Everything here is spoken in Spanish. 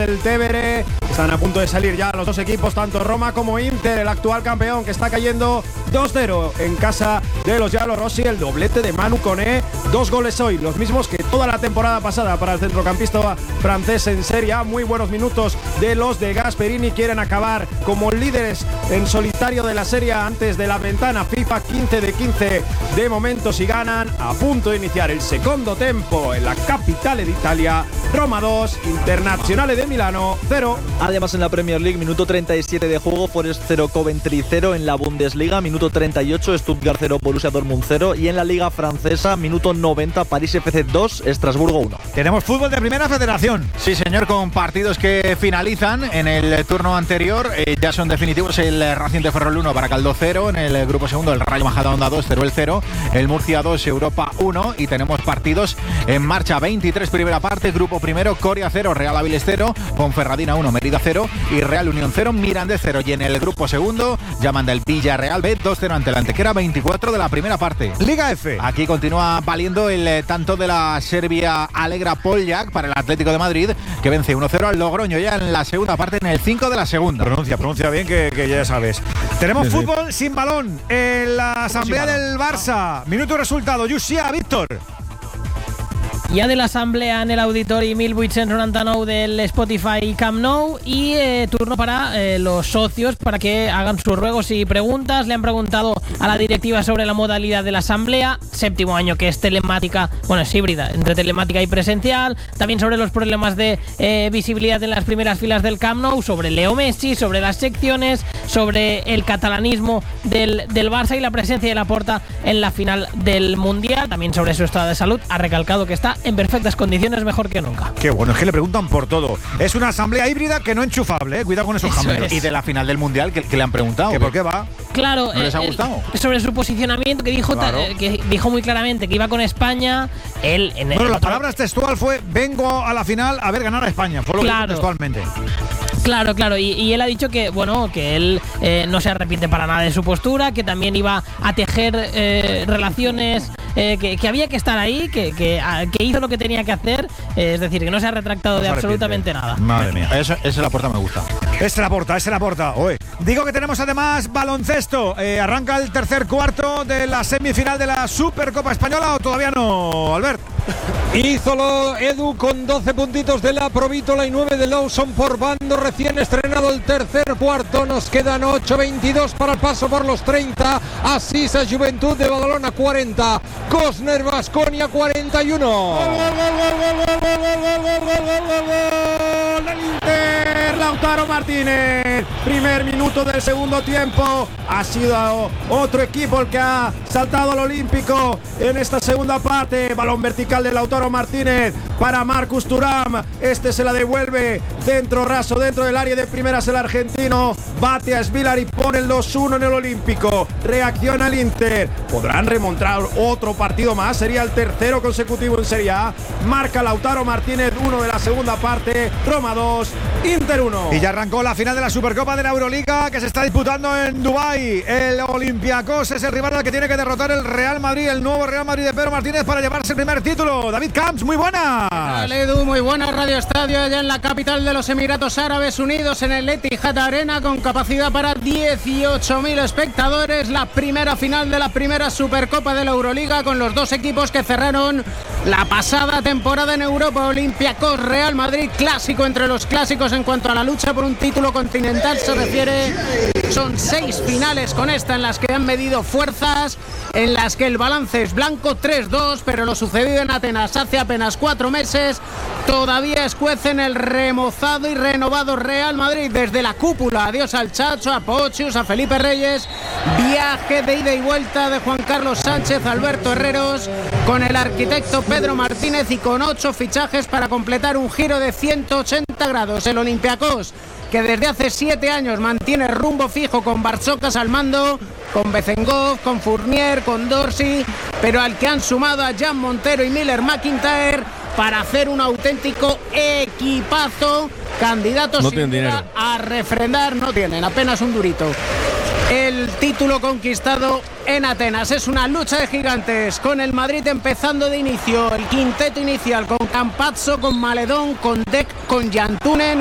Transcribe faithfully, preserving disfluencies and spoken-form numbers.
del Tevere. Están a punto de salir ya los dos equipos, tanto Roma como Inter, el actual campeón, que está cayendo dos cero en casa de los giallorossi. El doblete de Manu Koné, dos goles hoy, los mismos que toda la temporada pasada para el centrocampista francés en Serie A. Muy buenos minutos de los de Gasperini. Quieren acabar como líderes en solitario de la Serie A antes de la ventana FIFA. Quince de quince de momento si ganan. A punto de iniciar el secondo tempo en la capitale d'Italia. Roma dos, Internazionale de Milano cero. Además, en la Premier League, minuto treinta y siete de juego, Forest cero, Coventry cero. En la Bundesliga, minuto treinta y ocho, Stuttgart cero, Borussia Dortmund cero. Y en la Liga Francesa, minuto noventa, París F C dos, Estrasburgo uno. Tenemos fútbol de Primera Federación. Sí, señor, con partidos que finalizan en el turno anterior. Eh, ya son definitivos. El Racing de Ferrol uno, Baracaldo cero. En el grupo segundo, el Rayo Majadahonda dos, Teruel cero. El Murcia dos, Europa uno. Y tenemos partidos en marcha. veintitrés primera parte. Grupo primero, Coria cero, Real Avilés cero. Ponferradina uno, Mérida cero. Y Real Unión cero, Mirandés cero. Y en el grupo segundo, ya manda el Villarreal B dos cero ante la Antequera. veinticuatro de la primera parte. Liga F. Aquí continúa valiendo el eh, tanto de la Serbia Alegra Poljak para el Atlético de Madrid, que vence uno cero al Logroño ya en la segunda parte, en el cinco de la segunda. Pronuncia, pronuncia bien, que, que ya sabes. Tenemos sí, fútbol sí. sin balón en la asamblea del Barça. Minuto y resultado. Yusia, Víctor. Hi ha de l'assemblea en l'auditori mil vuit-cents noranta-nou del Spotify Camp Nou y eh, turno para eh, los socios para que hagan sus ruegos y preguntas. Le han preguntado a la directiva sobre la modalidad de la asamblea, séptimo año que es telemática, bueno, es híbrida, entre telemática y presencial. También sobre los problemas de eh, visibilidad en las primeras filas del Camp Nou, sobre Leo Messi, sobre las secciones, sobre el catalanismo del, del Barça y la presencia de Laporta en la final del Mundial. También sobre su estado de salud. Ha recalcado que está en perfectas condiciones, mejor que nunca. Qué bueno, es que le preguntan por todo. Es una asamblea híbrida que no enchufable, ¿eh? Cuidado con esos jamelos. Y de la final del Mundial, que, que le han preguntado. ¿Que por qué va? Claro, ¿no les ha eh, gustado? Eh, sobre su posicionamiento, que dijo, claro. ta, eh, que dijo muy claramente que iba con España. Él, en bueno, el las otro... palabras textual fue: vengo a la final a ver ganar a España. Fue lo claro. que dijo textualmente. Claro, claro, y, y él ha dicho que, bueno, que él eh, no se arrepiente para nada de su postura, que también iba a tejer eh, relaciones, eh, que, que había que estar ahí, que, que, a, que hizo lo que tenía que hacer, eh, es decir, que no se ha retractado no de absolutamente nada. Madre mía. Eso, ese Laporta me gusta. Ese Laporta, ese Laporta. Oye. Digo que tenemos además baloncesto. Eh, arranca el tercer cuarto de la semifinal de la Supercopa Española, ¿o todavía no, Albert? Hízolo Edu con doce puntitos de la Provítola y nueve de Lawson por bando. Recién estrenado el tercer cuarto. Nos quedan ocho veintidós para el paso por los treinta. Asisa Juventud de Badalona cuarenta. Cosner Baskonia cuarenta y uno. ¡Gol, gol, gol, gol, gol, gol, gol, gol, gol, gol, gol, del Inter! Lautaro Martínez. Primer minuto del segundo tiempo. Ha sido otro equipo el que ha saltado al olímpico en esta segunda parte. Balón vertical de Lautaro Martínez para Marcus Thuram. Este se la devuelve dentro raso, dentro del área de primeras el argentino. Bate a Svilar y pone el dos uno en el olímpico. Reacciona el Inter. Podrán remontar otro partido más. Sería el tercero consecutivo en Serie A. Marca Lautaro Martínez uno de la segunda parte. Roma dos, Inter uno. Y ya arrancó la final de la Supercopa de la Euroliga, que se está disputando en Dubái. El Olympiacos es el rival al que tiene que derrotar el Real Madrid, el nuevo Real Madrid de Pedro Martínez, para llevarse el primer título. David Camps, muy buenas. Hola, Edu, muy buenas. Radio Estadio allá en la capital de los Emiratos Árabes Unidos, en el Etihad Arena, con capacidad para dieciocho mil espectadores. La primera final de la primera Supercopa de la Euroliga, con los dos equipos que cerraron la pasada temporada en Europa. Olympiacos Real Madrid, clásico entre los clásicos en cuanto a la lucha por un título continental se refiere. Son seis finales con esta en las que han medido fuerzas, en las que el balance es blanco, tres dos, pero lo sucedido en Atenas hace apenas cuatro meses todavía escuece en el remozado y renovado Real Madrid. Desde la cúpula, adiós al Chacho, a Pochius, a Felipe Reyes, viaje de ida y vuelta de Juan Carlos Sánchez, Alberto Herreros, con el arquitecto Pedro Martínez y con ocho fichajes para completar un giro de ciento ochenta grados. El Olympiacos, que desde hace siete años mantiene rumbo fijo con Barçocas al mando, con Bezengov, con Fournier, con Dorsey, pero al que han sumado a Jan Montero y Miller McIntyre para hacer un auténtico equipazo. Candidatos no sin duda a refrendar, no tienen apenas un durito el título conquistado en Atenas. Es una lucha de gigantes, con el Madrid empezando de inicio. El quinteto inicial con Campazzo, con Maledón, con Dec, con Jantunen,